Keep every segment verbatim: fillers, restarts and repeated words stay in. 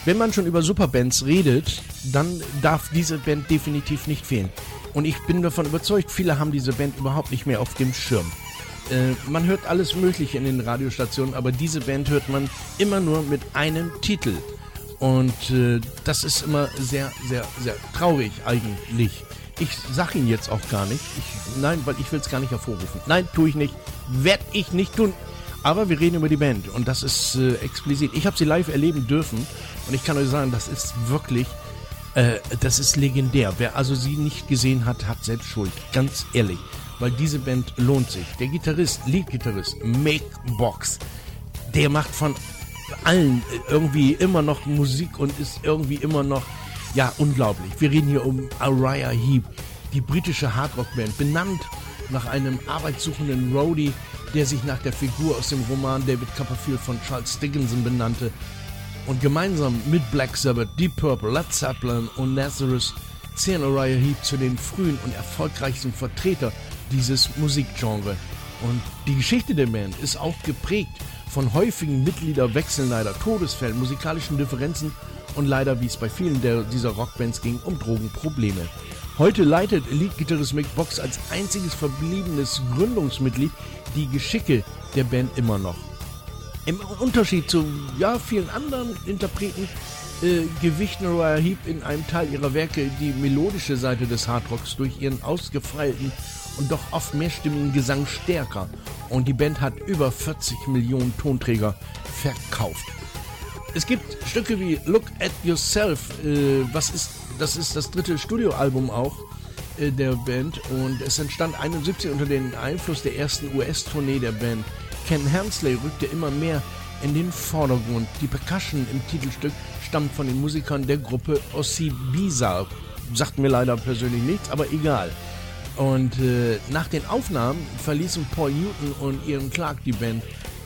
wenn man schon über Superbands redet, dann darf diese Band definitiv nicht fehlen. Und ich bin davon überzeugt, viele haben diese Band überhaupt nicht mehr auf dem Schirm. Äh, man hört alles Mögliche in den Radiostationen, aber diese Band hört man immer nur mit einem Titel. Und äh, das ist immer sehr, sehr, sehr traurig eigentlich. Ich sag ihn jetzt auch gar nicht. Ich, nein, weil ich will es gar nicht hervorrufen. Nein, tue ich nicht. Werd ich nicht tun. Aber wir reden über die Band und das ist äh, explizit. Ich habe sie live erleben dürfen und ich kann euch sagen, das ist wirklich, äh, das ist legendär. Wer also sie nicht gesehen hat, hat selbst Schuld. Ganz ehrlich. Weil diese Band lohnt sich. Der Gitarrist, Lead-Gitarrist, Mick Box, der macht von allen irgendwie immer noch Musik und ist irgendwie immer noch, ja, unglaublich. Wir reden hier um Uriah Heep, die britische Hardrock-Band, benannt nach einem arbeitssuchenden Roadie, der sich nach der Figur aus dem Roman David Copperfield von Charles Dickinson benannte und gemeinsam mit Black Sabbath, Deep Purple, Led Zeppelin und Nazareth zählen Uriah Heep zu den frühen und erfolgreichsten Vertreter dieses Musikgenre. Und die Geschichte der Band ist auch geprägt von häufigen Mitgliederwechseln, leider Todesfällen, musikalischen Differenzen und leider, wie es bei vielen der, dieser Rockbands ging, um Drogenprobleme. Heute leitet Lead-Gitarrist Mick Box als einziges verbliebenes Gründungsmitglied die Geschicke der Band immer noch. Im Unterschied zu ja, vielen anderen Interpreten äh, gewichten Uriah Heep in einem Teil ihrer Werke die melodische Seite des Hardrocks durch ihren ausgefeilten und doch oft mehrstimmigen Gesang stärker. Und die Band hat über vierzig Millionen Tonträger verkauft. Es gibt Stücke wie Look at Yourself, äh, was ist, das ist das dritte Studioalbum auch äh, der Band und es entstand einundsiebzig unter dem Einfluss der ersten U S-Tournee der Band. Ken Hensley rückte immer mehr in den Vordergrund. Die Percussion im Titelstück stammt von den Musikern der Gruppe Ossie Bizarre. Sagt mir leider persönlich nichts, aber egal. Und äh, nach den Aufnahmen verließen Paul Newton und Ian Clark die Band.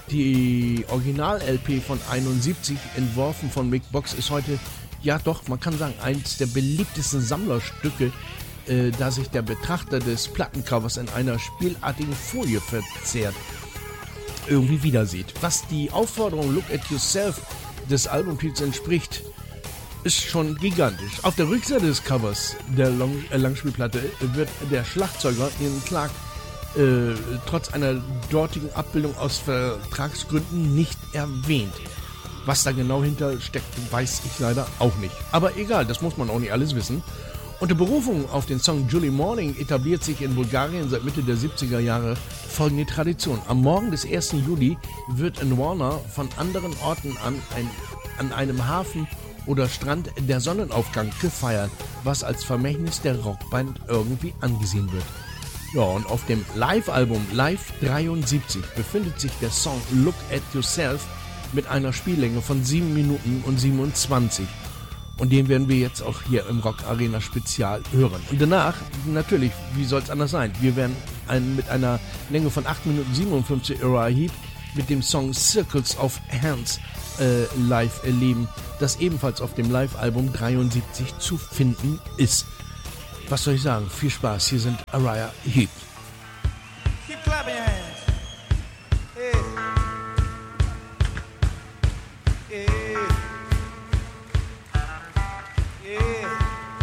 Die Original-L P von einundsiebzig, entworfen von Mick Box, ist heute, ja doch, man kann sagen, eines der beliebtesten Sammlerstücke, äh, da sich der Betrachter des Plattencovers in einer spielartigen Folie verzehrt, irgendwie wieder sieht. Was die Aufforderung Look at Yourself des Albumtitels entspricht, ist schon gigantisch. Auf der Rückseite des Covers der Long- äh, Langspielplatte wird der Schlagzeuger Ian Clark Äh, trotz einer dortigen Abbildung aus Vertragsgründen nicht erwähnt. Was da genau hinter steckt, weiß ich leider auch nicht. Aber egal, das muss man auch nicht alles wissen. Unter Berufung auf den Song July Morning etabliert sich in Bulgarien seit Mitte der siebziger Jahre folgende Tradition. Am Morgen des ersten Juli wird in Warner von anderen Orten an, ein, an einem Hafen oder Strand der Sonnenaufgang gefeiert, was als Vermächtnis der Rockband irgendwie angesehen wird. Ja, und auf dem Live-Album Live dreiundsiebzig befindet sich der Song Look at Yourself mit einer Spiellänge von sieben Minuten und siebenundzwanzig. Und den werden wir jetzt auch hier im Rock Arena Spezial hören. Und danach, natürlich, wie soll es anders sein? Wir werden einen, mit einer Länge von acht Minuten siebenundfünfzig Uriah Heep mit dem Song Circles of Hands äh, live erleben, das ebenfalls auf dem Live-Album dreiundsiebzig zu finden ist. Was soll ich sagen? Viel Spaß. Hier sind Uriah Heep.